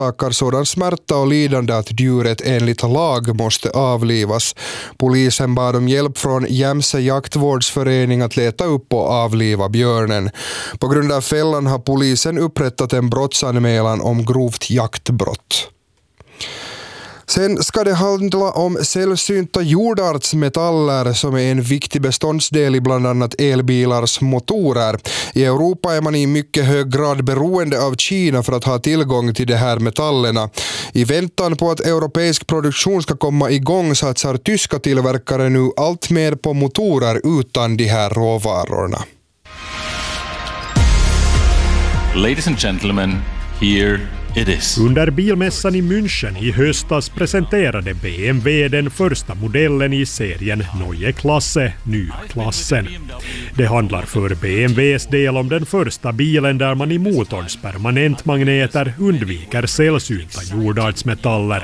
orsakar sådan smärta och lidande att djuret enligt lag måste avlivas. Polisen bad om hjälp från Jämse jaktvårdsförening att leta upp och avliva björnen. På grund av fällan har polisen upprättat en brottsanmälan om grovt jaktbrott. Sen ska det handla om sällsynta jordartsmetaller som är en viktig beståndsdel i bland annat elbilars motorer. I Europa är man i mycket hög grad beroende av Kina för att ha tillgång till de här metallerna. I väntan på att europeisk produktion ska komma igång satsar tyska tillverkare nu allt mer på motorer utan de här råvarorna. Ladies and gentlemen, here it is. Under bilmässan i München i höstas presenterade BMW den första modellen i serien Neue Klasse, nyklassen. Det handlar för BMWs del om den första bilen där man i motorns permanentmagneter undviker sällsynta jordartsmetaller.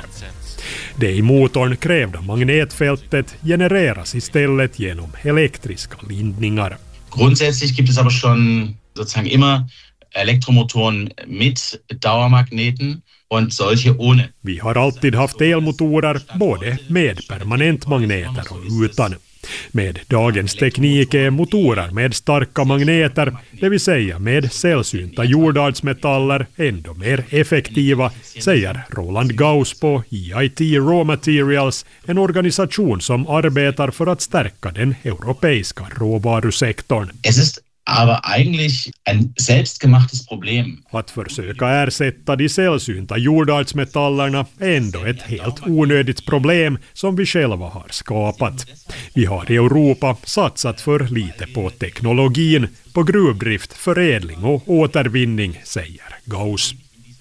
Det i motorn krävda magnetfältet genereras istället genom elektriska lindningar. Grundsätzlich gibt es aber schon sozusagen immer Elektromotoren mit Dauermagneten und solche ohne. Vi har alltid haft elmotorer både med permanentmagneter och utan. Med dagens teknik är motorer med starka magneter, det vill säga med sällsynta jordartsmetaller, ändå mer effektiva, säger Roland Gauss på EIT Raw Materials, en organisation som arbetar för att stärka den europeiska råvarusektorn. Aber eigentlich ein selbstgemachtes Problem. Att försöka ersätta de sällsynta jordartsmetallerna är ändå ett helt onödigt problem som vi själva har skapat. Vi har i Europa satsat för lite på teknologin, på gruvdrift, förädling och återvinning, säger Gauss.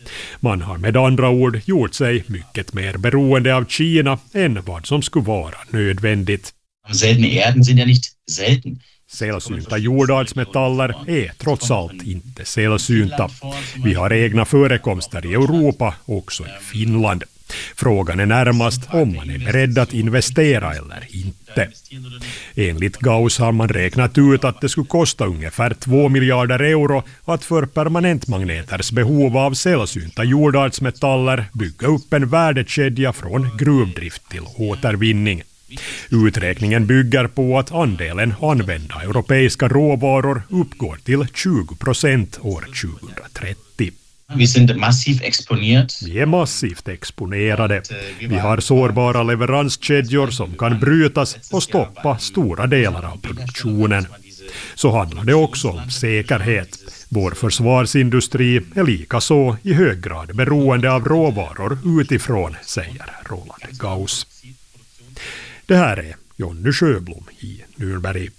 Man har med andra ord gjort sig mycket mer beroende av Kina än vad som skulle vara nödvändigt. Seltene Erden sind ja nicht selten. Sällsynta jordartsmetaller är trots allt inte sällsynta. Vi har egna förekomster i Europa, också i Finland. Frågan är närmast om man är beredd att investera eller inte. Enligt Gauss har man räknat ut att det skulle kosta ungefär 2 miljarder euro att för permanentmagneters behov av sällsynta jordartsmetaller bygga upp en värdekedja från gruvdrift till återvinning. Uträkningen bygger på att andelen använda europeiska råvaror uppgår till 20% år 2030. Vi är massivt exponerade. Vi har sårbara leveranskedjor som kan brytas och stoppa stora delar av produktionen. Så handlar det också om säkerhet. Vår försvarsindustri är lika så i hög grad beroende av råvaror utifrån, säger Roland Gauss. Det här är Jonny Sjöblom i Nürnberg.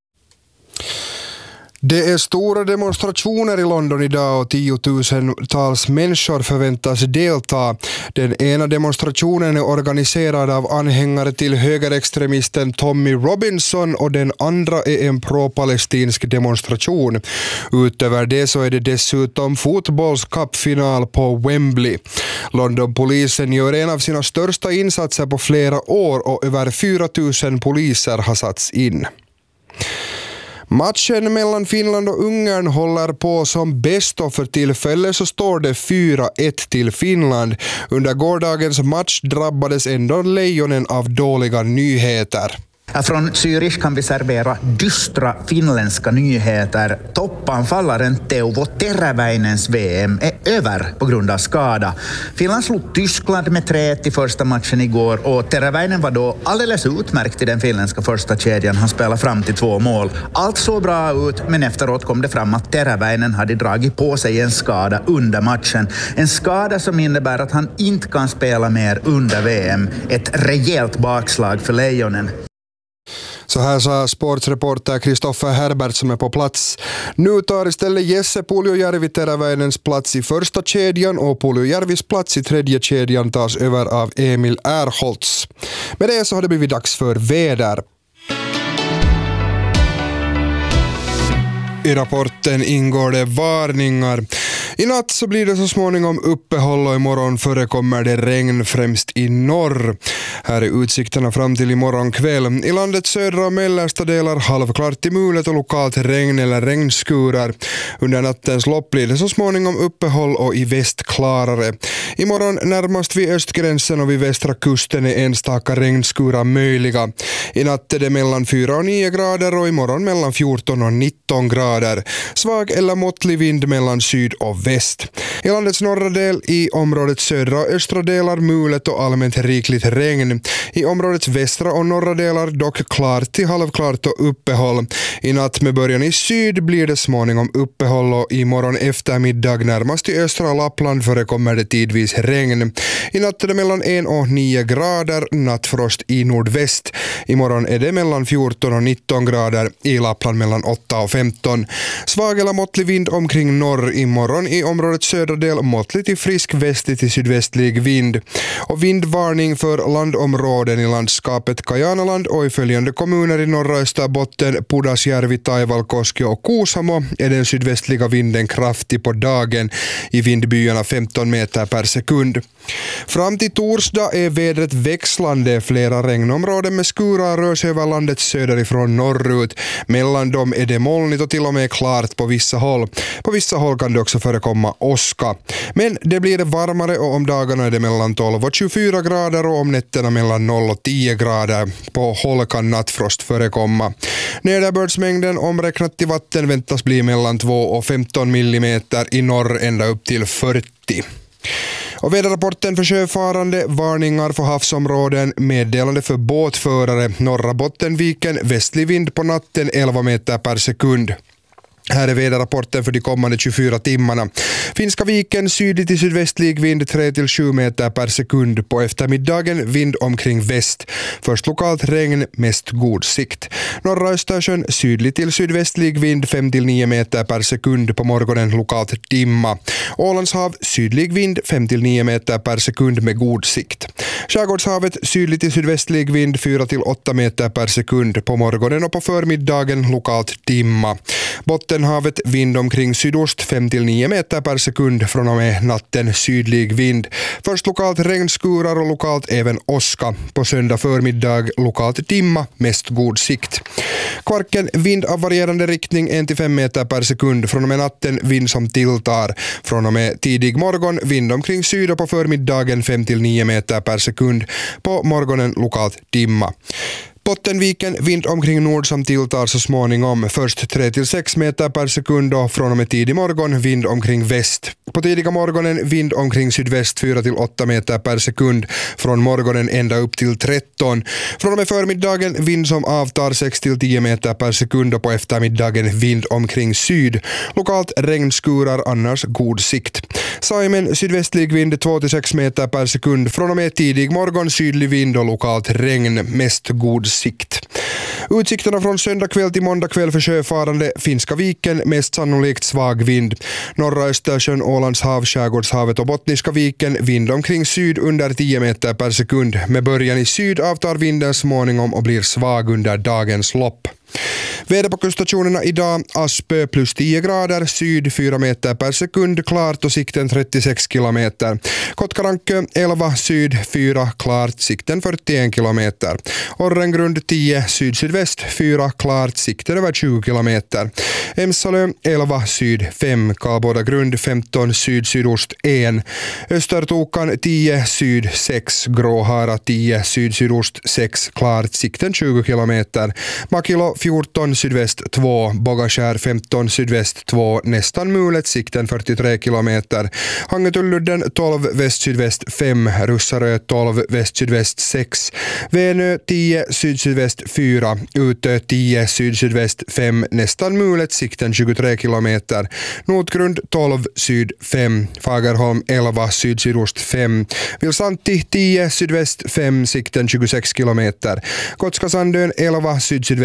Det är stora demonstrationer i London idag och 10 000-tals människor förväntas delta. Den ena demonstrationen är organiserad av anhängare till högerextremisten Tommy Robinson och den andra är en pro-palestinsk demonstration. Utöver det så är det dessutom fotbollscupfinal på Wembley. Londonpolisen gör en av sina största insatser på flera år och över 4 000 poliser har satts in. Matchen mellan Finland och Ungern håller på som bäst och för tillfället så står det 4-1 till Finland. Under gårdagens match drabbades ändå lejonen av dåliga nyheter. Från Zürich kan vi servera dystra finländska nyheter. Toppanfallaren Teuvo Teräväinens VM är över på grund av skada. Finland slog Tyskland med 3-1 i första matchen igår och Teräväinen var då alldeles utmärkt i den finländska första kedjan. Han spelade fram till 2 mål. Allt såg bra ut, men efteråt kom det fram att Teräväinen hade dragit på sig en skada under matchen. En skada som innebär att han inte kan spela mer under VM. Ett rejält bakslag för lejonen. Så här sa sportreporter Kristoffer Herbert som är på plats. Nu tar istället Jesse Puljujärvi Teräväinens plats i första kedjan och Puljujärvis plats i tredje kedjan tas över av Emil Erholtz. Med det så har det blivit dags för väder. I rapporten ingår det varningar. I natt så blir det så småningom uppehåll och imorgon förekommer det regn främst i norr. Här är utsikterna fram till imorgon kväll. I landets södra och mellersta delar halvklart till mulet och lokalt regn eller regnskurar. Under nattens lopp blir det så småningom uppehåll och i väst klarare. Imorgon närmast vid östgränsen och vid västra kusten är enstaka regnskurar möjliga. I natt är det mellan 4 och 9 grader och imorgon mellan 14 och 19 grader. Svag eller måttlig vind mellan syd och väst. I landets norra del, i områdets södra och östra delar mulet och allmänt rikligt regn. I områdets västra och norra delar dock klart till halvklart och uppehåll. I natt med början i syd blir det småningom uppehåll och imorgon eftermiddag närmast i östra Lappland förekommer det tidvis regn. I natt är det mellan 1 och 9 grader, nattfrost i nordväst. Imorgon är det mellan 14 och 19 grader, i Lappland mellan 8 och 15. Svag eller måttlig vind omkring norr imorgon, i områdets södra del måttlig till frisk västlig till sydvästlig vind. Och vindvarning för landområden i landskapet Kajanaland och i följande kommuner i norra Österbotten, Pudasjärvi, Taivalkoski och Kuusamo är den sydvästliga vinden kraftig på dagen, i vindbyarna 15 meter per sekund. Fram till torsdag är vädret växlande. Flera regnområden med skurar rör sig över landet söderifrån norrut. Mellan dem är det molnigt och till och med klart på vissa håll. På vissa håll kan det också förekomma åska. Men det blir varmare och om dagarna är det mellan 12 och 24 grader och om nätterna mellan 0 och 10 grader. På håll kan nattfrost förekomma. Nederbördsmängden omräknat till vatten väntas bli mellan 2 och 15 millimeter, i norr ända upp till 40. Och väderrapporten för sjöfarande, varningar för havsområden, meddelande för båtförare, norra Bottenviken, västlig vind på natten 11 meter per sekund. Här är väderrapporten för de kommande 24 timmarna. Finska viken, sydlig till sydvästlig vind 3-7 meter per sekund. På eftermiddagen vind omkring väst. Först lokalt regn, mest god sikt. Norra Östersjön, sydlig till sydvästlig vind 5-9 meter per sekund. På morgonen lokalt dimma. Ålandshav, sydlig vind 5-9 meter per sekund med god sikt. Skärgårdshavet, sydlig till sydvästlig vind 4-8 meter per sekund. På morgonen och på förmiddagen lokalt dimma. Bottenhavet, vind omkring sydost 5-9 meter per sekund, från och med natten sydlig vind. Först lokalt regnskurar och lokalt även åska. På söndag förmiddag lokalt dimma, mest god sikt. Kvarken, vind av varierande riktning 1-5 meter per sekund, från och med natten vind som tilltar. Från och med tidig morgon vind omkring syd och på förmiddagen 5-9 meter per sekund. På morgonen lokalt dimma. Bottenviken, vind omkring nord som tilltar så småningom. Först 3-6 meter per sekund och från och med tidig morgon vind omkring väst. På tidiga morgonen vind omkring sydväst 4-8 meter per sekund. Från morgonen ända upp till 13. Från och med förmiddagen vind som avtar 6-10 meter per sekund och på eftermiddagen vind omkring syd. Lokalt regnskurar, annars god sikt. Saimen, sydvästlig vind 2-6 meter per sekund. Från och med tidig morgon sydlig vind och lokalt regn, mest god sikt. Utsikterna från söndag kväll till måndag kväll för sjöfarande, Finska viken, mest sannolikt svag vind. Norra Östersjön, Ålandshav, Skärgårdshavet och Bottniska viken, vind omkring syd under 10 meter per sekund. Med början i syd avtar vinden småningom och blir svag under dagens lopp. Väder på kuststationerna idag, Aspö plus 10 grader, syd 4 meter per sekund, klart och sikten 36 kilometer. Kotkarankö 11, syd 4, klart, sikten 41 kilometer. Orrengrund 10, syd-sydväst 4, klart, sikten över 20 kilometer. Emsalö 11, syd 5, Karlbodagrund 15, syd-sydost 1. Östertokan 10, syd 6, Gråhara 10, syd-sydost 6, klart, sikten 20 kilometer. Makilo 14, sydväst 2, Bogaskär 15, sydväst 2, nästan mulet, sikten 43 kilometer. Hangetulludden 12, väst-sydväst 5, Russarö 12, väst-sydväst 6, Vänö 10, syd-sydväst 4, Utö 10, syd-sydväst 5, nästan mulet, sikten 23 kilometer. Notgrund 12, syd 5, Fagerholm 11, syd-sydost 5, Vilsanti 10, sydväst 5, sikten 26 kilometer. Kotskasandön 11, syd-sydväst 4,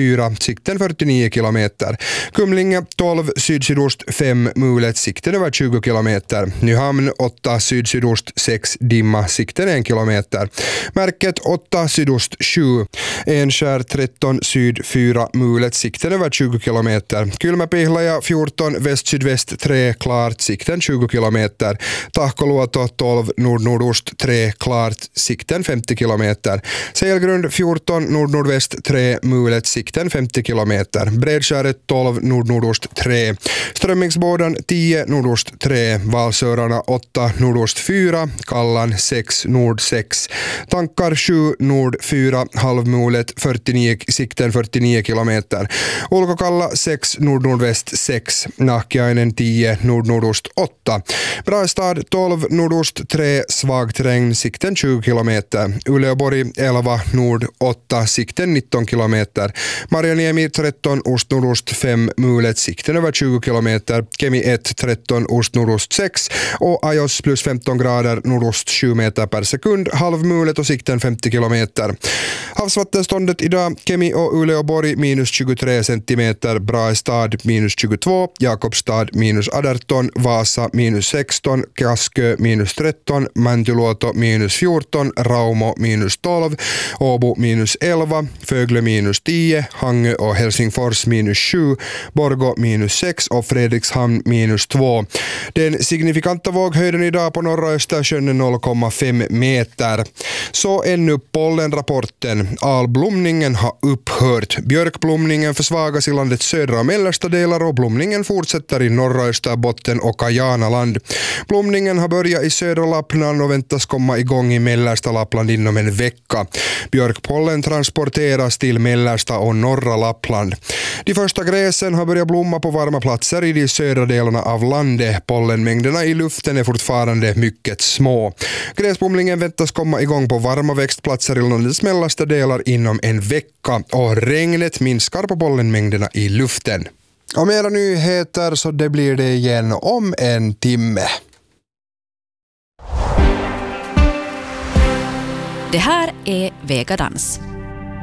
4, sikten 49 kilometer. Kumlinge 12, syd-sydost 5, mulet, sikten över 20 kilometer. Nyhamn 8, syd-sydost 6, dimma, sikten 1 kilometer. Märket 8, sydost 7, Enskär 13, syd 4, mulet, sikten över 20 kilometer. Kylmäpihlaja 14, väst-sydväst 3, klart, sikten 20 kilometer. Tahkoluoto 12, nord-nordost 3, klart, sikten 50 kilometer. Selgrund 14, nord-nordväst 3, mulet, sikten 50 kilometer. Bredskäret 12, nord-nordost 3. Strömmingsbådan 10, nordost 3. Valsörarna 8, nordost 4. Kallan 6, nord 6. Tankar 7, nord 4. Halvmulet 49, sikten 49 kilometer. Ulkokalla 6, nord-nordväst 6. Nahkiainen 10, nord-nordost 8. Brastad 12, nordost 3. Svag terräng, sikten 20 kilometer. Uleåborg 11, nord 8, sikten 19 kilometer. Marjaniemi 13, ost-nordost 5, mulet, sikten över 20 kilometer. Kemi 1, 13, ost-nordost 6 och Ajos plus 15 grader, nordost 7 meter per sekund, halvmulet och sikten 50 kilometer. Havsvattenståndet idag, Kemi och Uleåborg minus 23 centimeter, Brastad minus 22, Jakobstad minus 18, Vasa minus 16, Kaskö minus 13, Mäntyluoto minus 14, Raumo minus 12, Åbo minus 11, Fögle minus 10, Hangö och Helsingfors minus 7, Borgå minus 6 och Fredrikshamn minus 2. Den signifikanta våghöjden idag på norra Östersjön är 0,5 meter. Så ännu pollenrapporten. Alblomningen har upphört. Björkblomningen försvagas i landets södra och mellersta delar och blomningen fortsätter i norra Österbotten och Kajanaland. Blomningen har börjat i södra Lappland och väntas komma igång i mellersta Lappland inom en vecka. Björkpollen transporteras till mellersta och norra Lappland. De första gräsen har börjat blomma på varma platser i de södra delarna av landet. Pollenmängderna i luften är fortfarande mycket små. Gräsblomningen väntas komma igång på varma växtplatser i landets mellersta delar inom en vecka och regnet minskar på pollenmängderna i luften. Och mera nyheter så det blir det igen om en timme. Det här är Vegadans.